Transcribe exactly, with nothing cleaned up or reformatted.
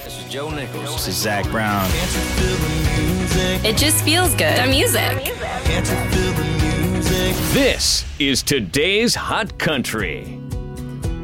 This is Joe Nichols. This is Zach Brown. It just feels good. The music. This is today's Hot Country.